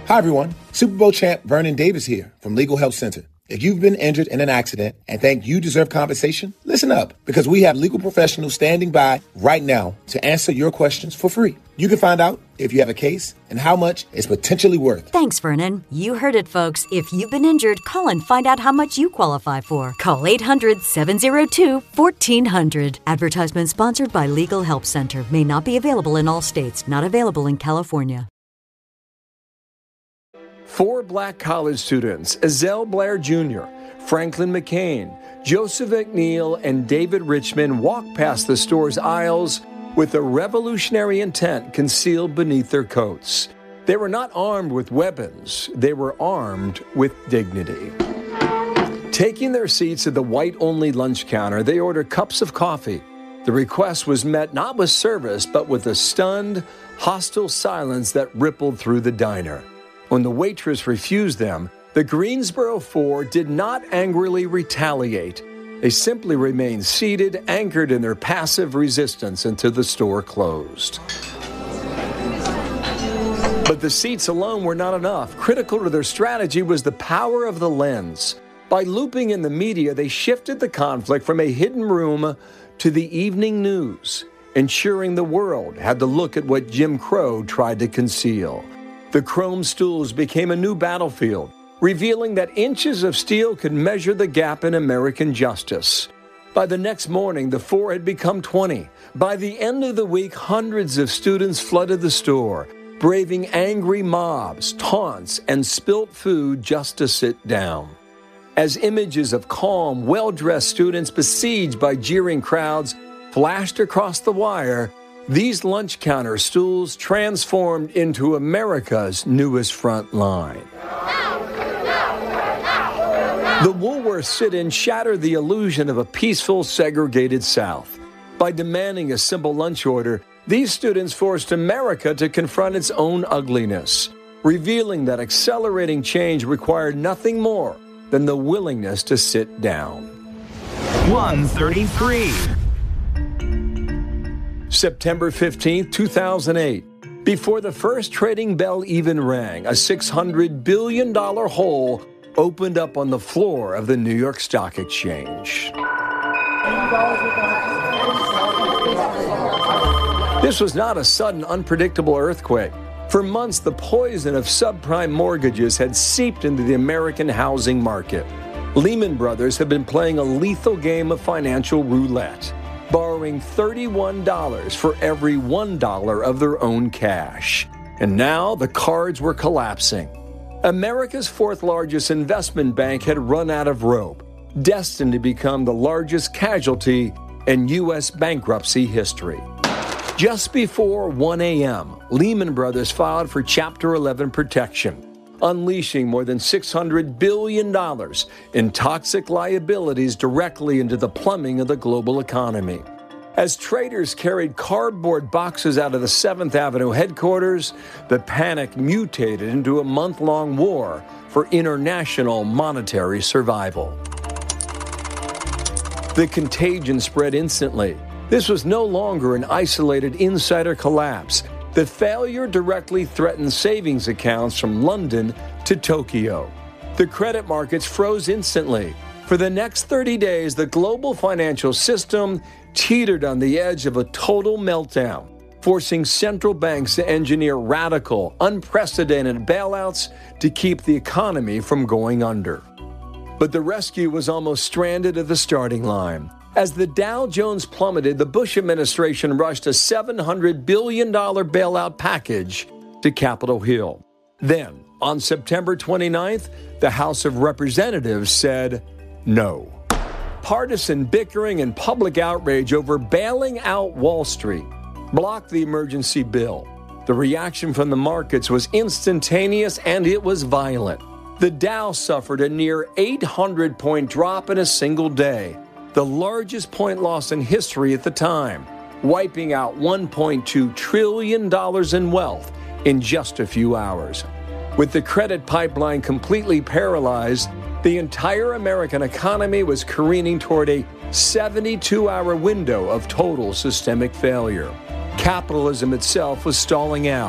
Hi, everyone. Super Bowl champ Vernon Davis here from Legal Help Center. If you've been injured in an accident and think you deserve compensation, listen up, because we have legal professionals standing by right now to answer your questions for free. You can find out if you have a case and how much it's potentially worth. Thanks, Vernon. You heard it, folks. If you've been injured, call and find out how much you qualify for. Call 800-702-1400. Advertisement sponsored by Legal Help Center. May not be available in all states. Not available in California. 4 black college students, Ezell Blair Jr., Franklin McCain, Joseph McNeil, and David Richmond, walked past the store's aisles with a revolutionary intent concealed beneath their coats. They were not armed with weapons. They were armed with dignity. Taking their seats at the white-only lunch counter, they ordered cups of coffee. The request was met not with service, but with a stunned, hostile silence that rippled through the diner. When the waitress refused them, the Greensboro Four did not angrily retaliate. They simply remained seated, anchored in their passive resistance until the store closed. But the seats alone were not enough. Critical to their strategy was the power of the lens. By looping in the media, they shifted the conflict from a hidden room to the evening news, ensuring the world had to look at what Jim Crow tried to conceal. The chrome stools became a new battlefield, revealing that inches of steel could measure the gap in American justice. By the next morning, the 4 had become 20. By the end of the week, hundreds of students flooded the store, braving angry mobs, taunts, and spilt food just to sit down. As images of calm, well-dressed students besieged by jeering crowds flashed across the wire, these lunch counter stools transformed into America's newest front line. The Woolworth sit-in shattered the illusion of a peaceful, segregated South. By demanding a simple lunch order, these students forced America to confront its own ugliness, revealing that accelerating change required nothing more than the willingness to sit down. 133. September 15, 2008. Before the first trading bell even rang, a $600 billion hole opened up on the floor of the New York Stock Exchange. This was not a sudden, unpredictable earthquake. For months, the poison of subprime mortgages had seeped into the American housing market. Lehman Brothers had been playing a lethal game of financial roulette, borrowing $31 for every $1 of their own cash. And now the cards were collapsing. America's 4th largest investment bank had run out of rope, destined to become the largest casualty in U.S. bankruptcy history. Just before 1 a.m., Lehman Brothers filed for Chapter 11 protection, unleashing more than $600 billion in toxic liabilities directly into the plumbing of the global economy. As traders carried cardboard boxes out of the 7th Avenue headquarters, the panic mutated into a month-long war for international monetary survival. The contagion spread instantly. This was no longer an isolated insider collapse. The failure directly threatened savings accounts from London to Tokyo. The credit markets froze instantly. For the next 30 days, the global financial system teetered on the edge of a total meltdown, forcing central banks to engineer radical, unprecedented bailouts to keep the economy from going under. But the rescue was almost stranded at the starting line. As the Dow Jones plummeted, the Bush administration rushed a $700 billion bailout package to Capitol Hill. Then, on September 29th, the House of Representatives said no. Partisan bickering and public outrage over bailing out Wall Street blocked the emergency bill. The reaction from the markets was instantaneous and it was violent. The Dow suffered a near 800-point drop in a single day, the largest point loss in history at the time, wiping out $1.2 trillion in wealth in just a few hours. With the credit pipeline completely paralyzed, the entire American economy was careening toward a 72-hour window of total systemic failure. Capitalism itself was stalling out.